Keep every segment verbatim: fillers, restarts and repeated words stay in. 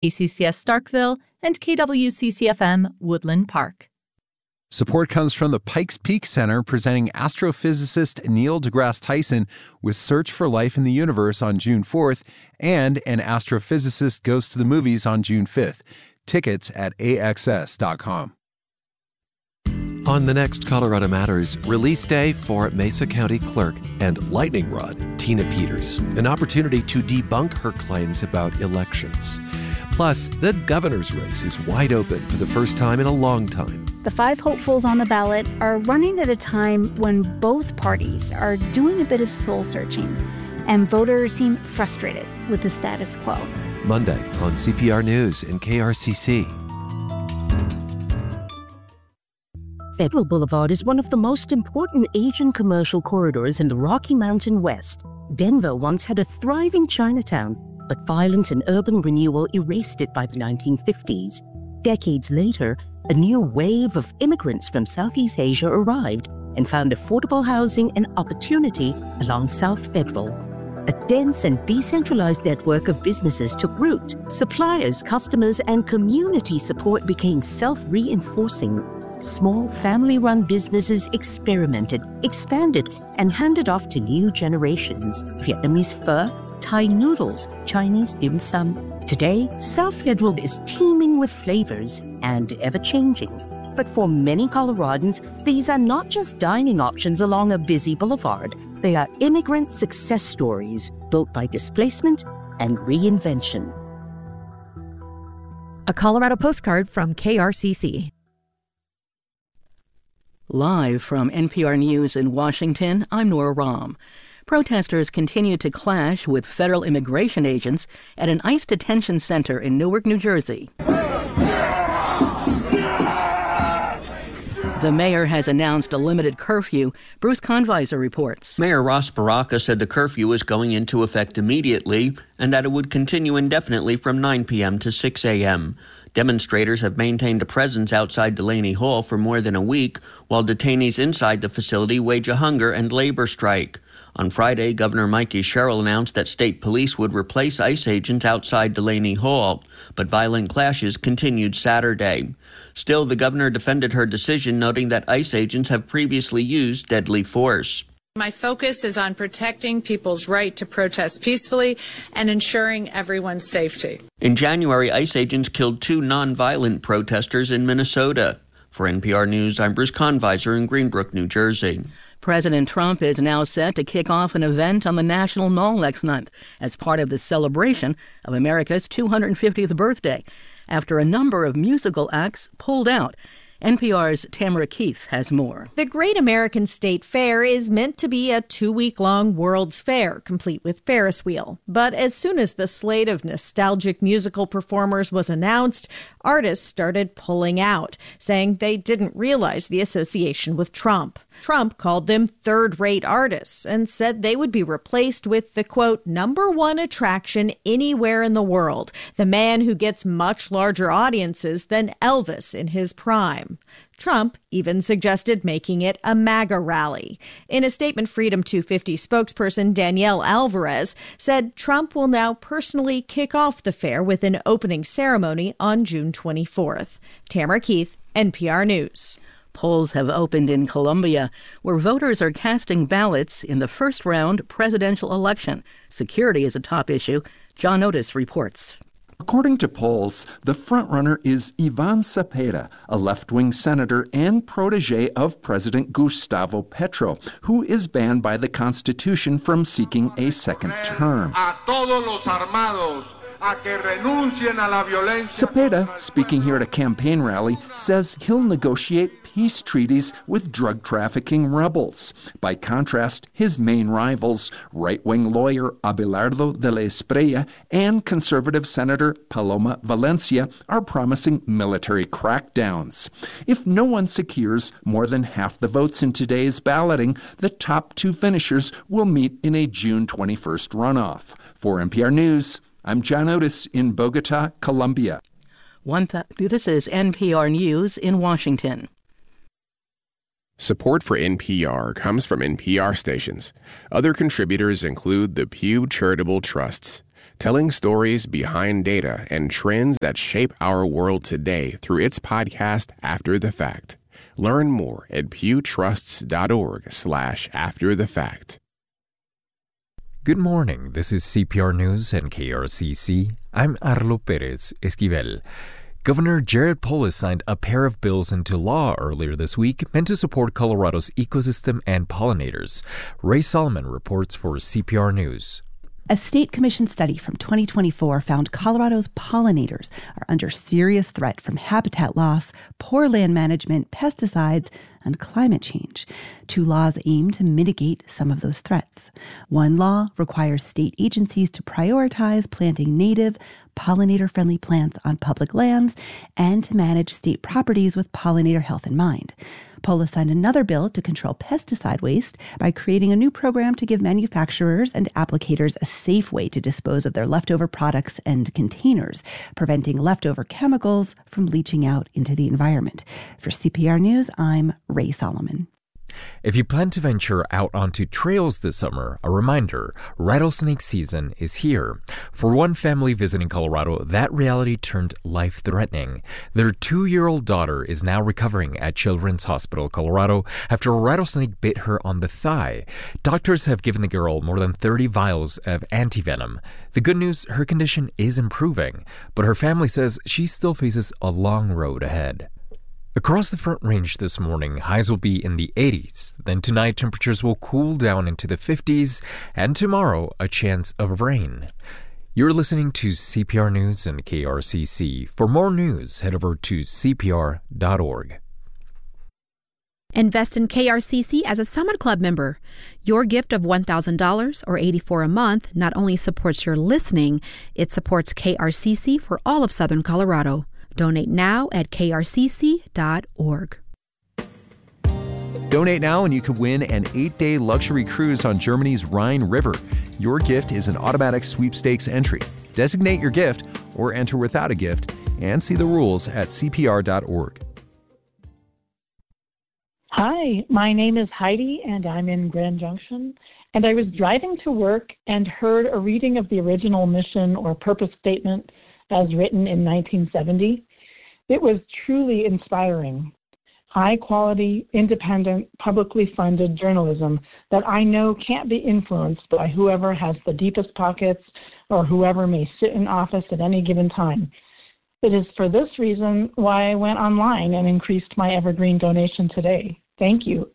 A C C S Starkville, and K W C C F M Woodland Park. Support comes from the Pikes Peak Center, presenting astrophysicist Neil deGrasse Tyson with Search for Life in the Universe on June fourth, and An Astrophysicist Goes to the Movies on June fifth. Tickets at A X S dot com. On the next Colorado Matters, release day for Mesa County Clerk and lightning rod Tina Peters, an opportunity to debunk her claims about elections. Plus, the governor's race is wide open for the first time in a long time. The five hopefuls on the ballot are running at a time when both parties are doing a bit of soul searching, and voters seem frustrated with the status quo. Monday on C P R News and K R C C. Federal Boulevard is one of the most important Asian commercial corridors in the Rocky Mountain West. Denver once had a thriving Chinatown, but violence and urban renewal erased it by the nineteen fifties. Decades later, a new wave of immigrants from Southeast Asia arrived and found affordable housing and opportunity along South Federal. A dense and decentralized network of businesses took root. Suppliers, customers, and community support became self-reinforcing. Small family-run businesses experimented, expanded, and handed off to new generations. Vietnamese pho, Thai noodles, Chinese dim sum. Today, South Federal is teeming with flavors and ever-changing. But for many Coloradans, these are not just dining options along a busy boulevard. They are immigrant success stories built by displacement and reinvention. A Colorado postcard from K R C C. Live from N P R News in Washington, I'm Nora Rahm. Protesters continue to clash with federal immigration agents at an ICE detention center in Newark, New Jersey. The mayor has announced a limited curfew. Bruce Conviser reports. Mayor Ross Baraka said the curfew is going into effect immediately and that it would continue indefinitely from nine p.m. to six a.m. Demonstrators have maintained a presence outside Delaney Hall for more than a week, while detainees inside the facility wage a hunger and labor strike. On Friday, Governor Mikey Sherrill announced that state police would replace ICE agents outside Delaney Hall, but violent clashes continued Saturday. Still, the governor defended her decision, noting that ICE agents have previously used deadly force. My focus is on protecting people's right to protest peacefully and ensuring everyone's safety. In January, ICE agents killed two nonviolent protesters in Minnesota. For N P R News, I'm Bruce Conviser in Greenbrook, New Jersey. President Trump is now set to kick off an event on the National Mall next month as part of the celebration of America's two hundred fiftieth birthday, after a number of musical acts pulled out. N P R's Tamara Keith has more. The Great American State Fair is meant to be a two-week-long World's Fair, complete with Ferris wheel. But as soon as the slate of nostalgic musical performers was announced, artists started pulling out, saying they didn't realize the association with Trump. Trump called them third-rate artists and said they would be replaced with the, quote, number one attraction anywhere in the world, the man who gets much larger audiences than Elvis in his prime. Trump even suggested making it a MAGA rally. In a statement, Freedom two fifty spokesperson Danielle Alvarez said Trump will now personally kick off the fair with an opening ceremony on June twenty-fourth. Tamara Keith, N P R News. Polls have opened in Colombia, where voters are casting ballots in the first round presidential election. Security is a top issue. John Otis reports. According to polls, the frontrunner is Ivan Cepeda, a left-wing senator and protege of President Gustavo Petro, who is banned by the Constitution from seeking a second term. Cepeda, speaking here at a campaign rally, says he'll negotiate peace treaties with drug trafficking rebels. By contrast, his main rivals, right-wing lawyer Abelardo de la Espriella and conservative Senator Paloma Valencia, are promising military crackdowns. If no one secures more than half the votes in today's balloting, the top two finishers will meet in a June twenty-first runoff. For N P R News, I'm John Otis in Bogota, Colombia. One th- this is N P R News in Washington. Support for N P R comes from N P R stations. Other contributors include the Pew Charitable Trusts. telling stories behind data and trends that shape our world today through its podcast, After the Fact. Learn more at pewtrusts.org slash after the fact. Good morning. This is C P R News and K R C C. I'm Arlo Perez Esquivel. Governor Jared Polis signed a pair of bills into law earlier this week meant to support Colorado's ecosystem and pollinators. Ray Solomon reports for C P R News. A state commission study from twenty twenty-four found Colorado's pollinators are under serious threat from habitat loss, poor land management, pesticides, and climate change. Two laws aim to mitigate some of those threats. One law requires state agencies to prioritize planting native, pollinator-friendly plants on public lands and to manage state properties with pollinator health in mind. Polis signed another bill to control pesticide waste by creating a new program to give manufacturers and applicators a safe way to dispose of their leftover products and containers, preventing leftover chemicals from leaching out into the environment. For C P R News, I'm Ray Solomon. If you plan to venture out onto trails this summer, a reminder, rattlesnake season is here. For one family visiting Colorado, that reality turned life-threatening. Their two-year-old daughter is now recovering at Children's Hospital Colorado after a rattlesnake bit her on the thigh. Doctors have given the girl more than thirty vials of antivenom. The good news, her condition is improving, but her family says she still faces a long road ahead. Across the Front Range this morning, highs will be in the eighties. Then tonight, temperatures will cool down into the fifties, and tomorrow, a chance of rain. You're listening to C P R News and K R C C. For more news, head over to C P R dot org. Invest in K R C C as a Summit Club member. Your gift of one thousand dollars or eighty-four dollars a month not only supports your listening, it supports K R C C for all of Southern Colorado. Donate now at K R C C dot org. Donate now and you could win an eight-day luxury cruise on Germany's Rhine River. Your gift is an automatic sweepstakes entry. Designate your gift or enter without a gift and see the rules at C P R dot org. Hi, my name is Heidi and I'm in Grand Junction. And I was driving to work and heard a reading of the original mission or purpose statement as written in nineteen seventy. It was truly inspiring. High quality, independent, publicly funded journalism that I know can't be influenced by whoever has the deepest pockets or whoever may sit in office at any given time. It is for this reason why I went online and increased my evergreen donation today. Thank you.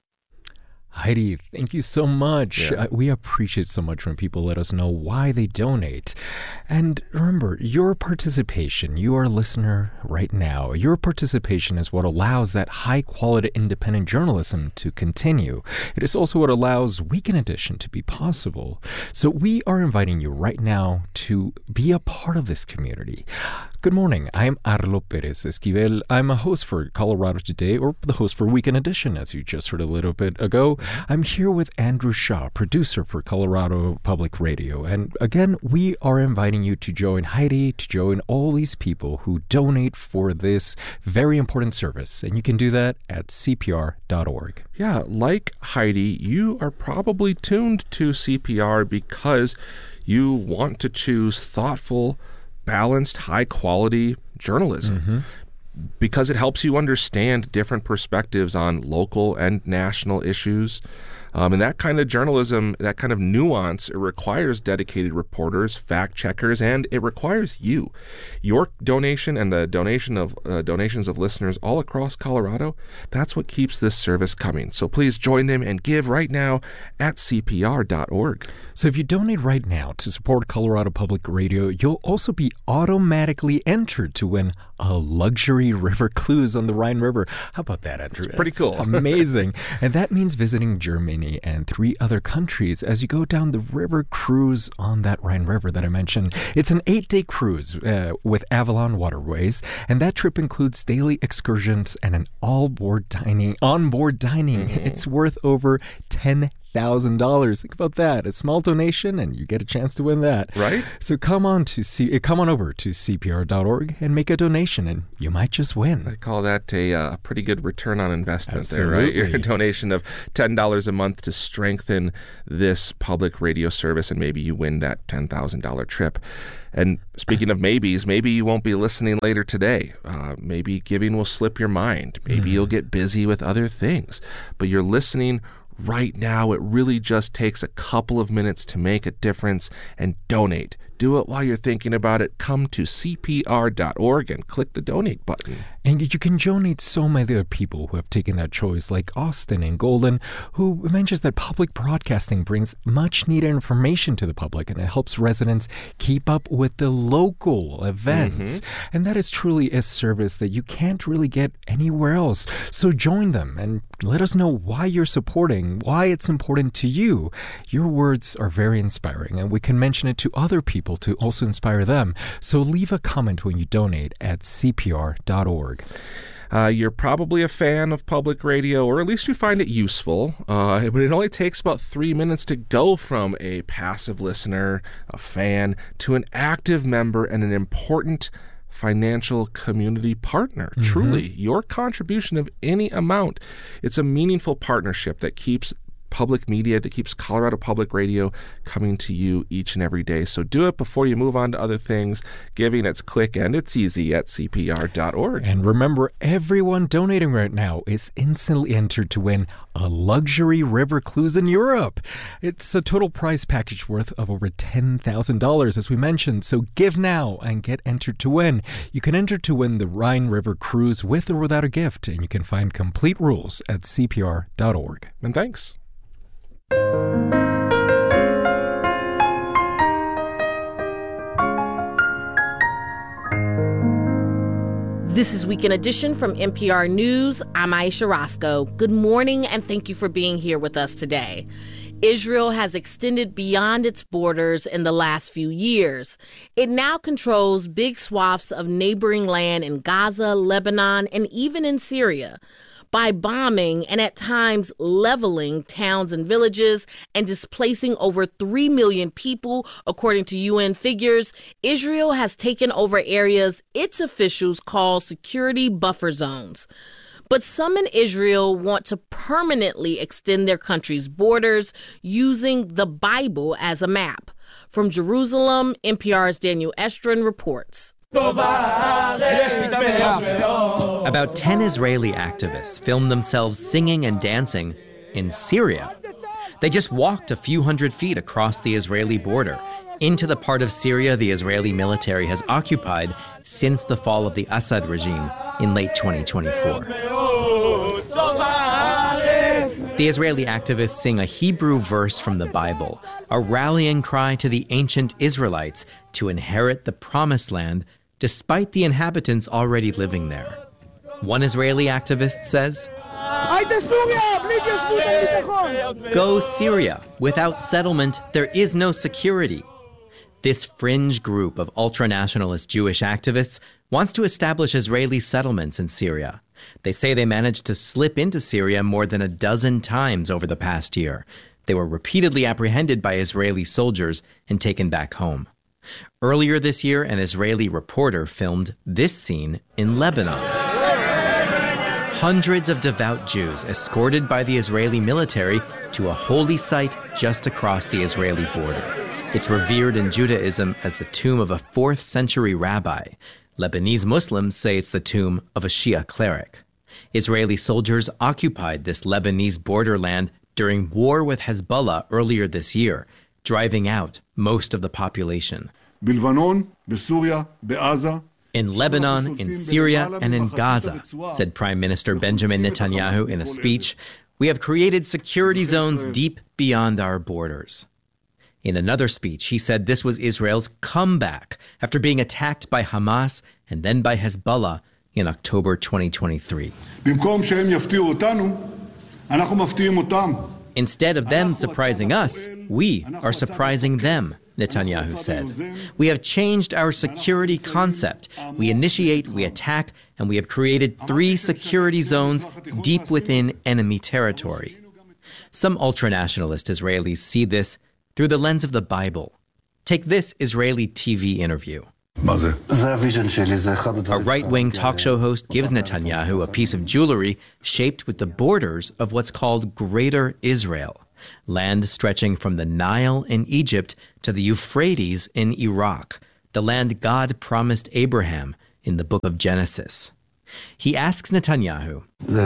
Heidi, thank you so much. Yeah. Uh, we appreciate so much when people let us know why they donate. And remember, your participation, you are a listener right now, your participation is what allows that high-quality independent journalism to continue. It is also what allows Weekend Edition to be possible. So we are inviting you right now to be a part of this community. Good morning. I'm Arlo Perez Esquivel. I'm a host for Colorado Today, or the host for Weekend Edition, as you just heard a little bit ago. I'm here with Andrew Shaw, producer for Colorado Public Radio. And again, we are inviting you to join Heidi, to join all these people who donate for this very important service. And you can do that at C P R dot org. Yeah, like Heidi, you are probably tuned to C P R because you want to choose thoughtful, balanced, high-quality journalism. Mm-hmm. Because it helps you understand different perspectives on local and national issues. Um, and that kind of journalism, that kind of nuance, it requires dedicated reporters, fact checkers, and it requires you. Your donation and the donation of uh, donations of listeners all across Colorado, that's what keeps this service coming. So please join them and give right now at C P R dot org. So if you donate right now to support Colorado Public Radio, you'll also be automatically entered to win a luxury river cruise on the Rhine River. How about that, Andrew? It's pretty cool. Amazing. And that means visiting Germany and three other countries as you go down the river cruise on that Rhine River that I mentioned. It's an eight-day cruise uh, with Avalon Waterways, and that trip includes daily excursions and an all-board dining, on-board dining. Mm-hmm. It's worth over ten thousand dollars. Think about that. A small donation and you get a chance to win that. Right? So come on to C- come on over to C P R dot org and make a donation and you might just win. I call that a uh, pretty good return on investment. Absolutely. There, right? Your donation of ten dollars a month to strengthen this public radio service, and maybe you win that ten thousand dollars trip. And speaking of maybes, maybe you won't be listening later today. Uh, maybe giving will slip your mind. Maybe mm. you'll get busy with other things. But you're listening right now. It really just takes a couple of minutes to make a difference and donate. Do it while you're thinking about it. Come to C P R dot org and click the donate button. And you can donate so many other people who have taken that choice, like Austin and Golden, who mentions that public broadcasting brings much needed information to the public and it helps residents keep up with the local events. Mm-hmm. And that is truly a service that you can't really get anywhere else. So join them and let us know why you're supporting, why it's important to you. Your words are very inspiring, and we can mention it to other people to also inspire them. So leave a comment when you donate at C P R dot org. Uh, you're probably a fan of public radio, or at least you find it useful, uh, but it only takes about three minutes to go from a passive listener, a fan, to an active member and an important financial community partner. Mm-hmm. Truly, your contribution of any amount, it's a meaningful partnership that keeps public media, that keeps Colorado Public Radio coming to you each and every day. So do it before you move on to other things. Giving, it's quick and it's easy at C P R dot org. And remember, everyone donating right now is instantly entered to win a luxury river cruise in Europe. It's a total prize package worth of over ten thousand dollars, as we mentioned. So give now and get entered to win. You can enter to win the Rhine River cruise with or without a gift, and you can find complete rules at C P R dot org. And thanks. This is Weekend Edition from N P R News. I'm Aisha Roscoe. Good morning, and thank you for being here with us today. Israel has extended beyond its borders in the last few years. It now controls big swaths of neighboring land in Gaza, Lebanon, and even in Syria. By bombing and at times leveling towns and villages and displacing over three million people, according to U N figures, Israel has taken over areas its officials call security buffer zones. But some in Israel want to permanently extend their country's borders using the Bible as a map. From Jerusalem, N P R's Daniel Estrin reports. About ten Israeli activists filmed themselves singing and dancing in Syria. They just walked a few hundred feet across the Israeli border into the part of Syria the Israeli military has occupied since the fall of the Assad regime in late twenty twenty-four. The Israeli activists sing a Hebrew verse from the Bible, a rallying cry to the ancient Israelites to inherit the promised land despite the inhabitants already living there. One Israeli activist says, "Go Syria. Without settlement, there is no security." This fringe group of ultra-nationalist Jewish activists wants to establish Israeli settlements in Syria. They say they managed to slip into Syria more than a dozen times over the past year. They were repeatedly apprehended by Israeli soldiers and taken back home. Earlier this year, an Israeli reporter filmed this scene in Lebanon. Hundreds of devout Jews escorted by the Israeli military to a holy site just across the Israeli border. It's revered in Judaism as the tomb of a fourth century rabbi. Lebanese Muslims say it's the tomb of a Shia cleric. Israeli soldiers occupied this Lebanese borderland during war with Hezbollah earlier this year, driving out most of the population. In Lebanon, in Syria, and in Gaza, said Prime Minister Benjamin Netanyahu in a speech, we have created security zones deep beyond our borders. In another speech, he said this was Israel's comeback after being attacked by Hamas and then by Hezbollah in October twenty twenty-three. Instead of them surprising us, we are surprising them, Netanyahu said. We have changed our security concept. We initiate, we attack, and we have created three security zones deep within enemy territory. Some ultranationalist Israelis see this through the lens of the Bible. Take this Israeli T V interview. A right-wing talk show host gives Netanyahu a piece of jewelry shaped with the borders of what's called Greater Israel, land stretching from the Nile in Egypt to the Euphrates in Iraq, the land God promised Abraham in the book of Genesis. He asks Netanyahu,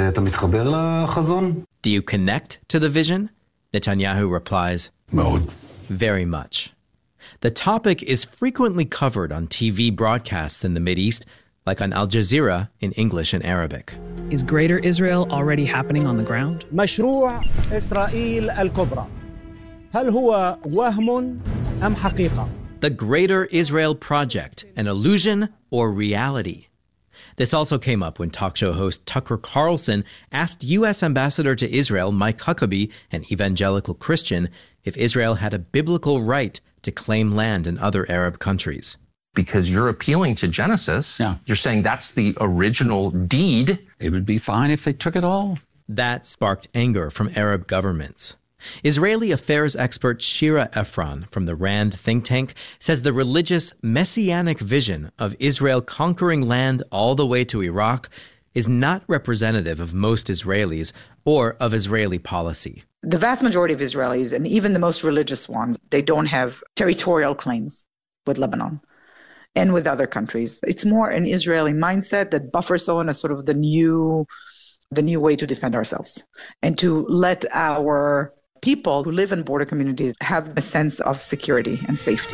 "Do you connect to the vision?" Netanyahu replies, "Very much." The topic is frequently covered on T V broadcasts in the Mideast, like on Al Jazeera in English and Arabic. Is Greater Israel already happening on the ground? مشروع إسرائيل الكبرى هل هو وهم أم حقيقة؟ The Greater Israel Project, an illusion or reality? This also came up when talk show host Tucker Carlson asked U S Ambassador to Israel Mike Huckabee, an evangelical Christian, if Israel had a biblical right to claim land in other Arab countries. Because you're appealing to Genesis. Yeah. You're saying that's the original deed. It would be fine if they took it all. That sparked anger from Arab governments. Israeli affairs expert Shira Efron from the RAND think tank says the religious messianic vision of Israel conquering land all the way to Iraq is not representative of most Israelis or of Israeli policy. The vast majority of Israelis, and even the most religious ones, they don't have territorial claims with Lebanon and with other countries. It's more an Israeli mindset that buffer zone is sort of the new, the new way to defend ourselves and to let our people who live in border communities have a sense of security and safety.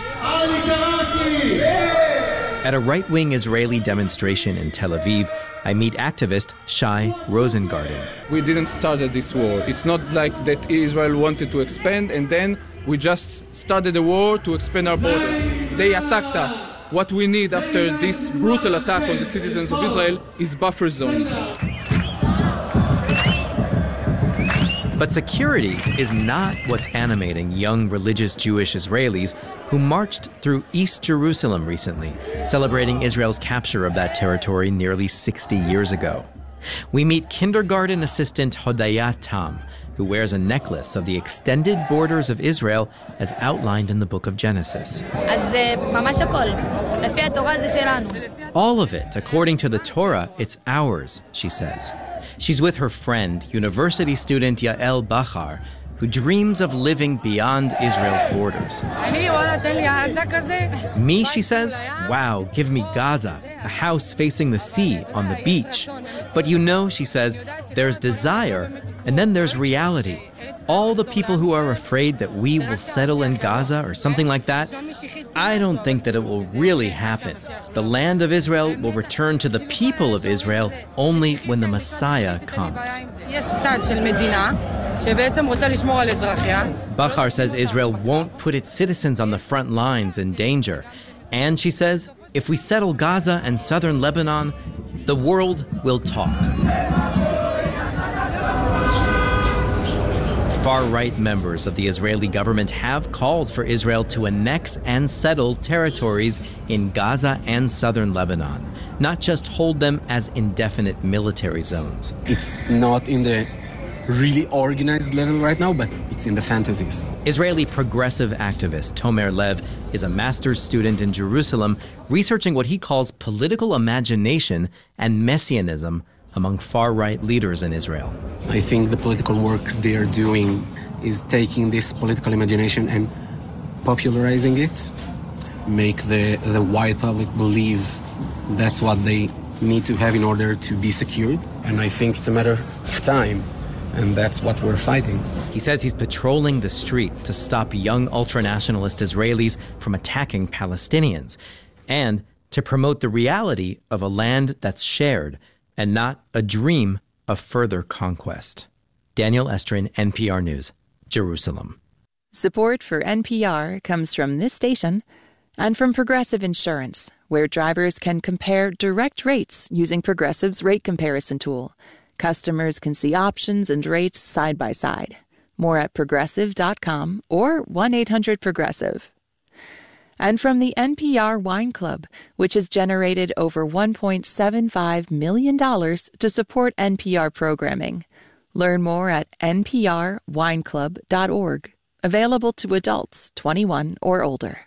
At a right-wing Israeli demonstration in Tel Aviv, I meet activist Shai Rosengarten. We didn't start this war. It's not like that Israel wanted to expand and then we just started a war to expand our borders. They attacked us. What we need after this brutal attack on the citizens of Israel is buffer zones. But security is not what's animating young religious Jewish Israelis who marched through East Jerusalem recently, celebrating Israel's capture of that territory nearly sixty years ago. We meet kindergarten assistant Hodaya Tam, who wears a necklace of the extended borders of Israel as outlined in the book of Genesis. All of it, according to the Torah, it's ours, she says. She's with her friend, university student Yael Bachar, who dreams of living beyond Israel's borders. Me, she says, wow, give me Gaza, a house facing the sea on the beach. But you know, she says, there's desire, and then there's reality. All the people who are afraid that we will settle in Gaza or something like that, I don't think that it will really happen. The land of Israel will return to the people of Israel only when the Messiah comes. Bachar says Israel won't put its citizens on the front lines in danger. And she says, if we settle Gaza and southern Lebanon, the world will talk. Far-right members of the Israeli government have called for Israel to annex and settle territories in Gaza and southern Lebanon, not just hold them as indefinite military zones. It's not in the really organized level right now, but it's in the fantasies. Israeli progressive activist Tomer Lev is a master's student in Jerusalem researching what he calls political imagination and messianism among far-right leaders in Israel. I think the political work they are doing is taking this political imagination and popularizing it, make the, the wide public believe that's what they need to have in order to be secured. And I think it's a matter of time, and that's what we're fighting. He says he's patrolling the streets to stop young ultranationalist Israelis from attacking Palestinians and to promote the reality of a land that's shared and not a dream of further conquest. Daniel Estrin, N P R News, Jerusalem. Support for N P R comes from this station and from Progressive Insurance, where drivers can compare direct rates using Progressive's rate comparison tool. Customers can see options and rates side by side. More at progressive dot com or one eight hundred progressive. And from the N P R Wine Club, which has generated over one point seven five million dollars to support N P R programming. Learn more at n p r wine club dot org. Available to adults twenty-one or older.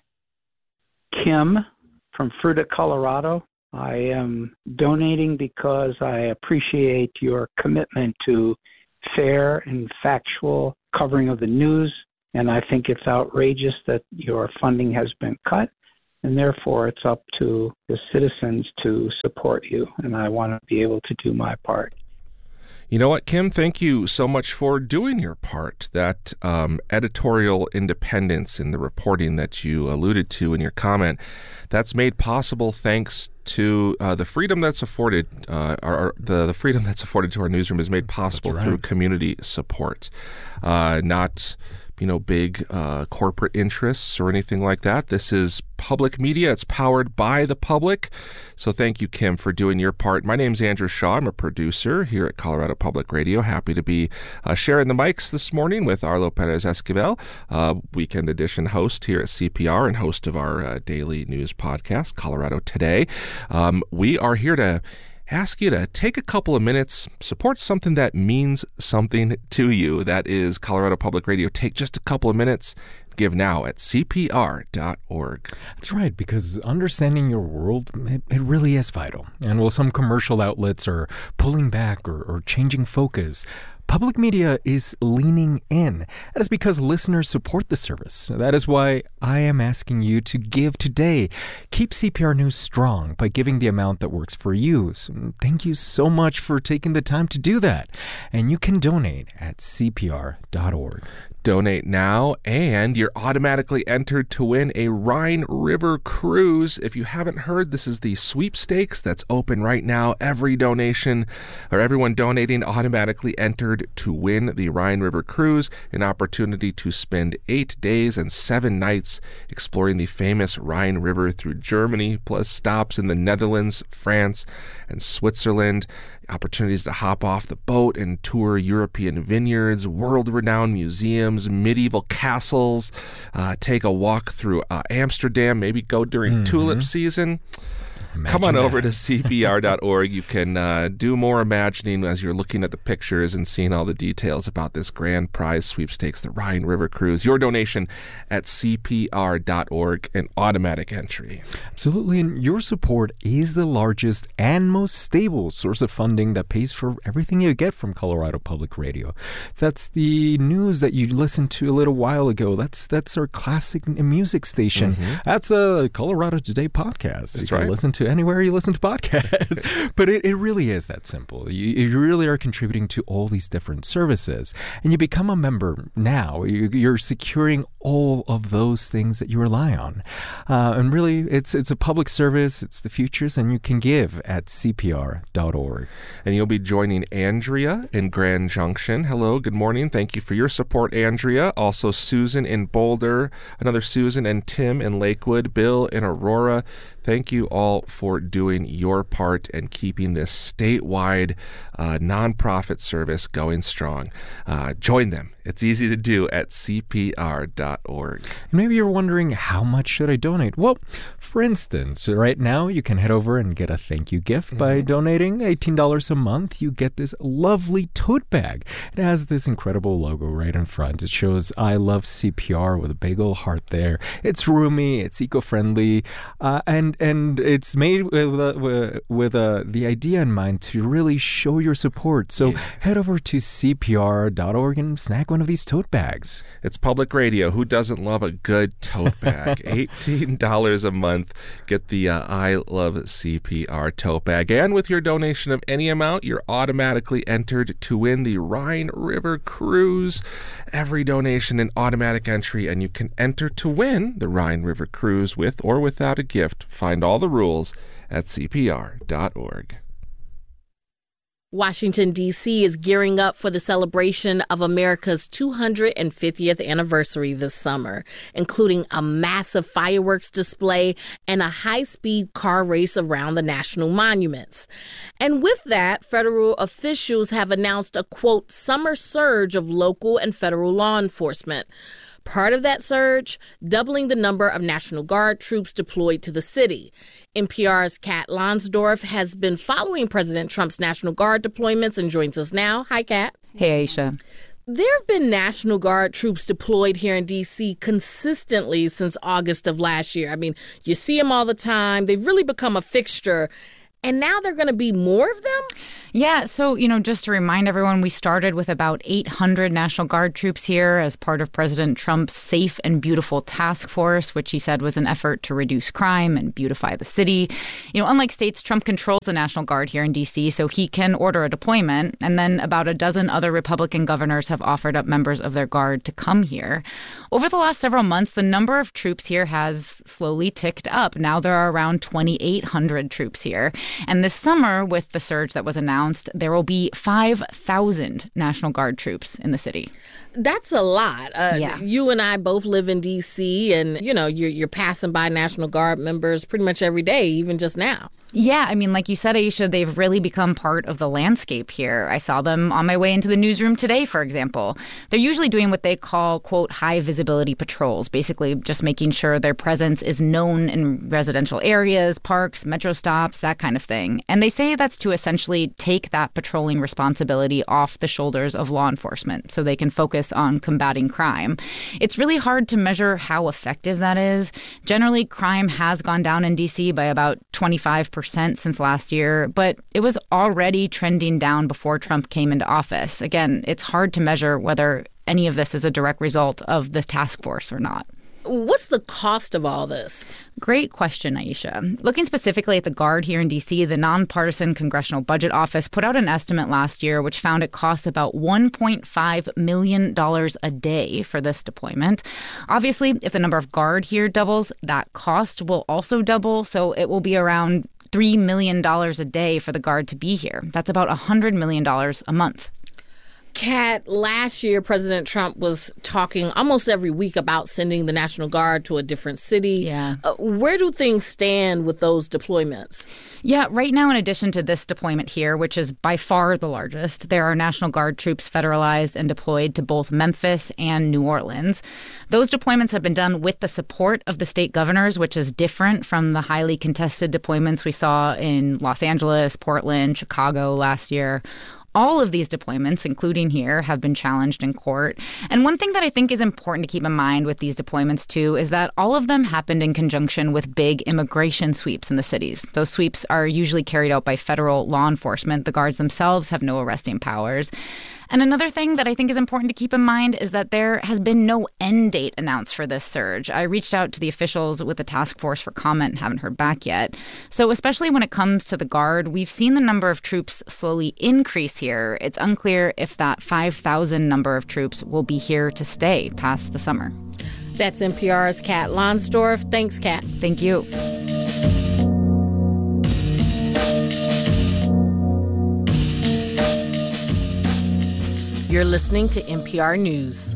Kim from Fruita, Colorado. I am donating because I appreciate your commitment to fair and factual covering of the news, and I think it's outrageous that your funding has been cut, and therefore it's up to the citizens to support you, and I want to be able to do my part. You know what, Kim? Thank you so much for doing your part. That um, editorial independence in the reporting that you alluded to in your comment, that's made possible thanks to uh, the freedom that's afforded. Uh, our, the the freedom that's afforded to our newsroom is made possible right. through community support, uh, not you know big uh, corporate interests or anything like that. This is public media. It's powered by the public. So thank you, Kim, for doing your part. My name's Andrew Shaw. I'm a producer here at Colorado Public Radio. Happy to be uh, sharing the mics this morning with Arlo Perez Esquivel, uh, Weekend Edition host here at C P R and host of our uh, daily news podcast, Colorado Today. Um, we are here to ask you to take a couple of minutes, support something that means something to you. That is Colorado Public Radio. Take just a couple of minutes. Give now at c p r dot org. That's right, because understanding your world, it, it really is vital. And while some commercial outlets are pulling back or, or changing focus, public media is leaning in. That is because listeners support the service. That is why I am asking you to give today. Keep C P R News strong by giving the amount that works for you. So thank you so much for taking the time to do that. And you can donate at c p r dot org. Donate now, and you're automatically entered to win a Rhine River cruise. If you haven't heard, this is the sweepstakes that's open right now. Every donation, or everyone donating, automatically entered to win the Rhine River cruise, an opportunity to spend eight days and seven nights exploring the famous Rhine River through Germany, plus stops in the Netherlands, France, and Switzerland. Opportunities to hop off the boat and tour European vineyards, world-renowned museums, medieval castles, uh, take a walk through uh, Amsterdam, maybe go during mm-hmm. tulip season. Imagine Come on that. over to c p r dot org. You can uh, do more imagining as you're looking at the pictures and seeing all the details about this grand prize sweepstakes, the Rhine River Cruise. Your donation at c p r dot org, an automatic entry. Absolutely, and your support is the largest and most stable source of funding that pays for everything you get from Colorado Public Radio. That's the news that you listened to a little while ago. That's that's our classic music station. Mm-hmm. That's a Colorado Today podcast. That's you can right. listen to anywhere you listen to podcasts. But it, it really is that simple. You, you really are contributing to all these different services. And you become a member now. You, you're securing all of those things that you rely on. Uh, and really, it's it's a public service. It's the futures, and you can give at c p r dot org. And you'll be joining Andrea in Grand Junction. Hello, good morning. Thank you for your support, Andrea. Also, Susan in Boulder, another Susan and Tim in Lakewood, Bill in Aurora. Thank you all for doing your part and keeping this statewide uh, nonprofit service going strong. Uh, join them. It's easy to do at c p r dot org. Maybe you're wondering, how much should I donate? Well, for instance, right now you can head over and get a thank you gift mm-hmm. by donating eighteen dollars a month. You get this lovely tote bag. It has this incredible logo right in front. It shows I love C P R with a big old heart there. It's roomy, it's eco-friendly, uh, and and it's made with uh, with, with uh, the idea in mind to really show your support. So yeah. head over to c p r dot org and snag one of these tote bags. It's public radio. Who doesn't love a good tote bag? eighteen dollars a month. Get the uh, I Love C P R tote bag. And with your donation of any amount, you're automatically entered to win the Rhine River Cruise. Every donation an automatic entry, and you can enter to win the Rhine River Cruise with or without a gift. Find all the rules at c p r dot org. Washington, D C is gearing up for the celebration of America's two hundred fiftieth anniversary this summer, including a massive fireworks display and a high-speed car race around the national monuments. And with that, federal officials have announced a, quote, summer surge of local and federal law enforcement. Part of that surge, doubling the number of National Guard troops deployed to the city. N P R's Kat Lonsdorf has been following President Trump's National Guard deployments and joins us now. Hi, Kat. Hey, Aisha. There have been National Guard troops deployed here in D C consistently since August of last year. I mean, you see them all the time. They've really become a fixture. And now there are going to be more of them? Yeah, so, you know, just to remind everyone, we started with about eight hundred National Guard troops here as part of President Trump's Safe and Beautiful Task Force, which he said was an effort to reduce crime and beautify the city. You know, unlike states, Trump controls the National Guard here in D C, so he can order a deployment. And then about a dozen other Republican governors have offered up members of their guard to come here. Over the last several months, the number of troops here has slowly ticked up. Now there are around twenty-eight hundred troops here. And this summer, with the surge that was announced, there will be five thousand National Guard troops in the city. That's a lot. Uh, yeah. You and I both live in D C, and, you know, you're, you're passing by National Guard members pretty much every day, even just now. Yeah, I mean, like you said, Aisha, they've really become part of the landscape here. I saw them on my way into the newsroom today, for example. They're usually doing what they call, quote, high visibility patrols, basically just making sure their presence is known in residential areas, parks, metro stops, that kind of thing. And they say that's to essentially take that patrolling responsibility off the shoulders of law enforcement so they can focus on combating crime. It's really hard to measure how effective that is. Generally, crime has gone down in D C by about twenty-five percent since last year, but it was already trending down before Trump came into office. Again, it's hard to measure whether any of this is a direct result of the task force or not. What's the cost of all this? Great question, Aisha. Looking specifically at the Guard here in D C, the nonpartisan Congressional Budget Office put out an estimate last year which found it costs about one point five million dollars a day for this deployment. Obviously, if the number of Guard here doubles, that cost will also double, so it will be around three million dollars a day for the Guard to be here. That's about one hundred million dollars a month. Kat, last year, President Trump was talking almost every week about sending the National Guard to a different city. Yeah. Uh, where do things stand with those deployments? Yeah, right now, in addition to this deployment here, which is by far the largest, there are National Guard troops federalized and deployed to both Memphis and New Orleans. Those deployments have been done with the support of the state governors, which is different from the highly contested deployments we saw in Los Angeles, Portland, Chicago last year. All of these deployments, including here, have been challenged in court. And one thing that I think is important to keep in mind with these deployments, too, is that all of them happened in conjunction with big immigration sweeps in the cities. Those sweeps are usually carried out by federal law enforcement. The guards themselves have no arresting powers. And another thing that I think is important to keep in mind is that there has been no end date announced for this surge. I reached out to the officials with the task force for comment and haven't heard back yet. So especially when it comes to the Guard, we've seen the number of troops slowly increase here. It's unclear if that five thousand number of troops will be here to stay past the summer. That's N P R's Kat Lonsdorf. Thanks, Kat. Thank you. You're listening to N P R News.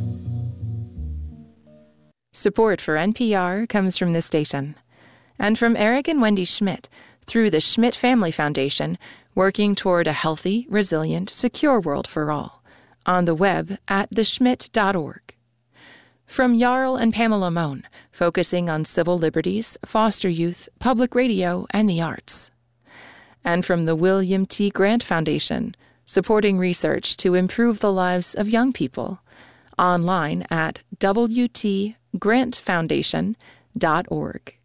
Support for N P R comes from this station and from Eric and Wendy Schmidt through the Schmidt Family Foundation, working toward a healthy, resilient, secure world for all. On the web at the schmidt dot org. From Jarl and Pamela Mohn, focusing on civil liberties, foster youth, public radio, and the arts. And from the William T. Grant Foundation, supporting research to improve the lives of young people. Online at w t grant foundation dot org.